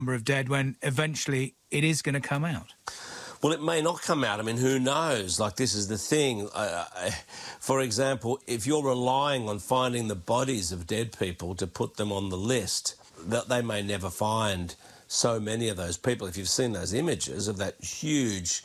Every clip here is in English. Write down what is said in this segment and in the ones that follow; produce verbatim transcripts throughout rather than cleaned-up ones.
number of dead when eventually it is going to come out? Well, it may not come out. I mean, who knows? Like, this is the thing. Uh, for example, if you're relying on finding the bodies of dead people to put them on the list, that they may never find so many of those people. If you've seen those images of that huge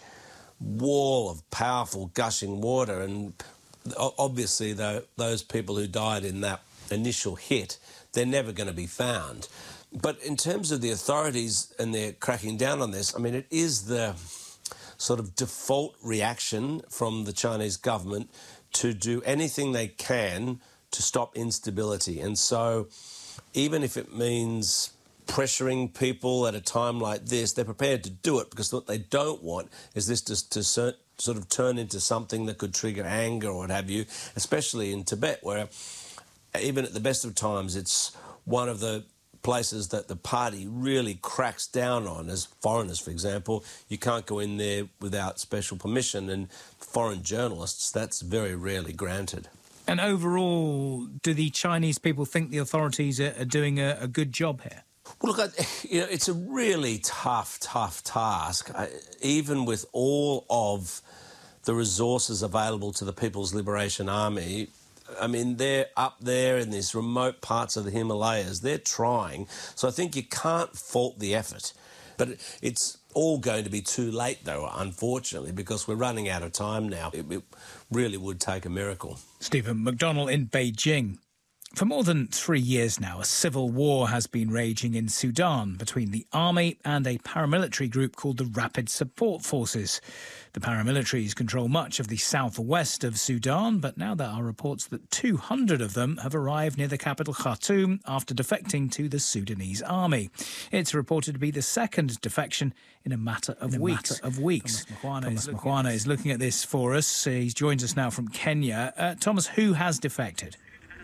wall of powerful gushing water, and obviously the, those people who died in that initial hit, they're never going to be found. But in terms of the authorities and their cracking down on this, I mean, it is the sort of default reaction from the Chinese government to do anything they can to stop instability. And so even if it means pressuring people at a time like this, they're prepared to do it, because what they don't want is this to, to sort of turn into something that could trigger anger or what have you, especially in Tibet, where even at the best of times it's one of the places that the party really cracks down on. As foreigners, for example, you can't go in there without special permission, and foreign journalists, that's very rarely granted. And overall, do the Chinese people think the authorities are, are doing a, a good job here? Well, look, I, you know, it's a really tough, tough task. I, even with all of the resources available to the People's Liberation Army, I mean, they're up there in these remote parts of the Himalayas. They're trying. So I think you can't fault the effort. But it's all going to be too late, though, unfortunately, because we're running out of time now. It, it really would take a miracle. Stephen McDonnell in Beijing. For more than three years now, a civil war has been raging in Sudan between the army and a paramilitary group called the Rapid Support Forces. The paramilitaries control much of the southwest of Sudan, but now there are reports that two hundred of them have arrived near the capital Khartoum after defecting to the Sudanese army. It's reported to be the second defection in a matter of in weeks. Matter of weeks. Thomas Mkhwana is looking at this for us. He joins us now from Kenya. Uh, Thomas, who has defected?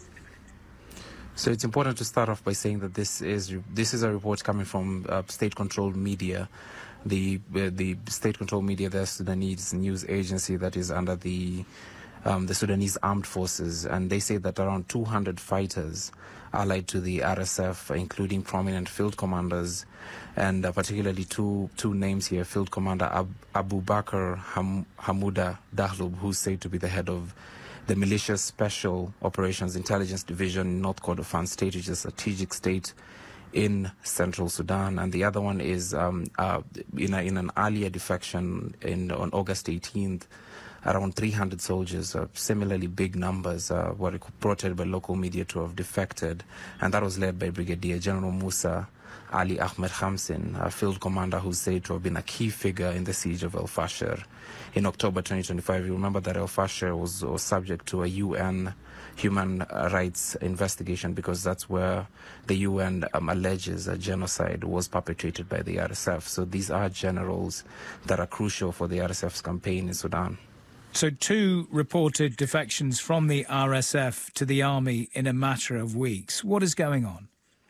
So it's important to start off by saying that this is this is a report coming from uh, state-controlled media, the uh, the state-controlled media, the Sudanese news agency that is under the um, the Sudanese armed forces, and they say that around two hundred fighters allied to the R S F, including prominent field commanders, and uh, particularly two two names here: Field Commander Ab- Abu Bakr Ham- Hamuda Dahlub, who's said to be the head of the Militia Special Operations Intelligence Division in North Kordofan State, which is a strategic state in central Sudan. And the other one is um, uh, in, a, in an earlier defection in, on August eighteenth, around three hundred soldiers, uh, similarly big numbers, uh, were reported by local media to have defected. And that was led by Brigadier General Musa Ali Ahmed Khamsin, a field commander who's said to have been a key figure in the siege of El Fasher. In October twenty twenty-five, you remember that El Fasher was, was subject to a U N human rights investigation, because that's where the U N um, alleges a genocide was perpetrated by the R S F. So these are generals that are crucial for the R S F's campaign in Sudan. So two reported defections from the R S F to the army in a matter of weeks. What is going on?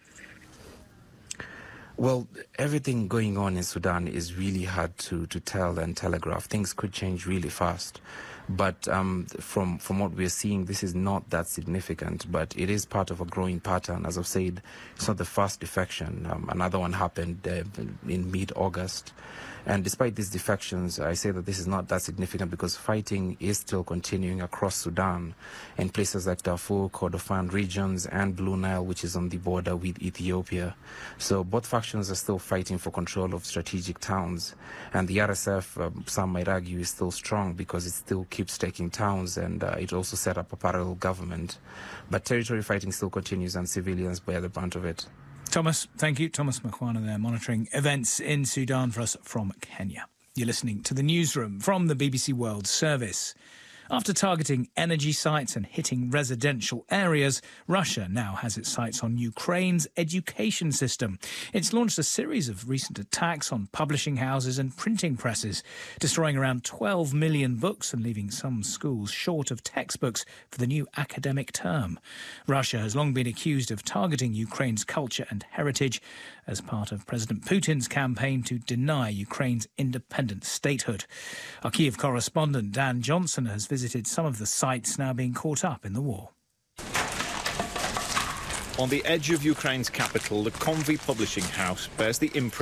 Well, everything going on in Sudan is really hard to, to tell and telegraph. Things could change really fast. But um, from from what we're seeing, this is not that significant, but it is part of a growing pattern. As I've said, it's not the first defection. Um, another one happened uh, in mid-August. And despite these defections, I say that this is not that significant because fighting is still continuing across Sudan in places like Darfur, Kordofan regions, and Blue Nile, which is on the border with Ethiopia. So both factions are still fighting for control of strategic towns. And the R S F, um, some might argue, is still strong because it still keeps taking towns, and uh, it also set up a parallel government. But territory fighting still continues, and civilians bear the brunt of it. Thomas, thank you. Thomas Mkhwana there, monitoring events in Sudan for us from Kenya. You're listening to The Newsroom from the B B C World Service. After targeting energy sites and hitting residential areas, Russia now has its sights on Ukraine's education system. It's launched a series of recent attacks on publishing houses and printing presses, destroying around twelve million books and leaving some schools short of textbooks for the new academic term. Russia has long been accused of targeting Ukraine's culture and heritage as part of President Putin's campaign to deny Ukraine's independent statehood. Our Kyiv correspondent Dan Johnson has visited some of the sites now being caught up in the war. On the edge of Ukraine's capital, the Konvi publishing house bears the imprint